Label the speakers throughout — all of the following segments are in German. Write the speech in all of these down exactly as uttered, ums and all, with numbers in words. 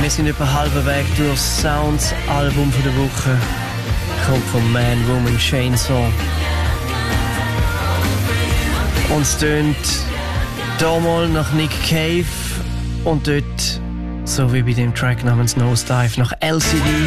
Speaker 1: Wir sind etwa halben Weg durch das Sounds-Album der Woche. Kommt von Man, Woman, Chainsaw. Und es tönt hier mal nach Nick Cave und dort, so wie bei dem Track namens Nosedive, nach L C D.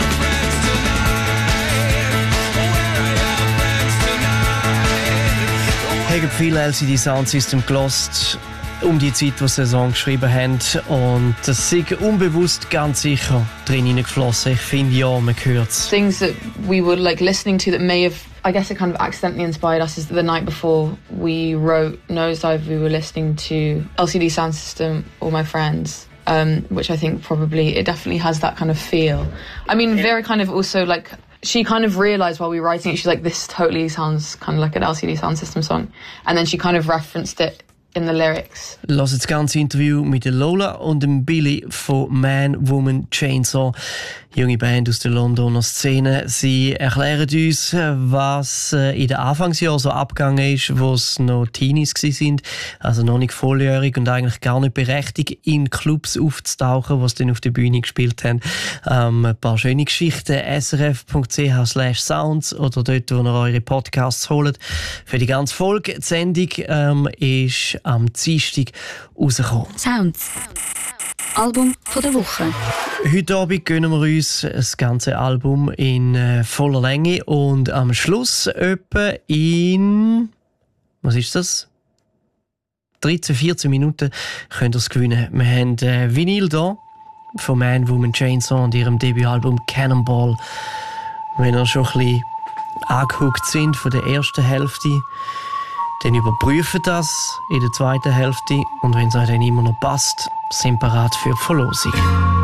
Speaker 1: Ich habe viele L C D Sound System gelost um die Zeit, wo sie den Song geschrieben haben. Und das ist unbewusst ganz sicher drin hineingeflossen. Ich finde, ja, man hört es.
Speaker 2: Things that we were like listening to that may have, I guess it kind of accidentally inspired us, is the night before we wrote Nosedive, we were listening to L C D Sound System, All My Friends, um, which I think probably, it definitely has that kind of feel. I mean, Vera kind of also like, she kind of realised while we were writing it, she's like, this totally sounds kind of like an L C D Sound System song. And then she kind of referenced it in the lyrics.
Speaker 1: Lass das ganze Interview mit der Lola und dem Billy von Man, Woman, Chainsaw. Junge Band aus der Londoner Szene. Sie erklären uns, was in den Anfangsjahren so abgegangen ist, wo es noch Teenies waren, also noch nicht volljährig und eigentlich gar nicht berechtigt, in Clubs aufzutauchen, die sie dann auf der Bühne gespielt haben. Ähm, ein paar schöne Geschichten. S R F Punkt C H slash Sounds oder dort, wo ihr eure Podcasts holt. Für die ganze Folge. Die Sendung ähm, ist am Dienstag rausgekommen.
Speaker 3: Sounds. Album von der Woche.
Speaker 1: Heute Abend gönnen wir uns das ganze Album in äh, voller Länge und am Schluss etwa in, was ist das? dreizehn, vierzehn Minuten könnt ihr es gewinnen. Wir haben äh, Vinyl da von Man, Woman, Chainsaw und ihrem Debütalbum Cannonball. Wenn ihr schon ein bisschen angehuckt sind von der ersten Hälfte, dann überprüfen das in der zweiten Hälfte und wenn es euch dann immer noch passt, sind bereit für die Verlosung.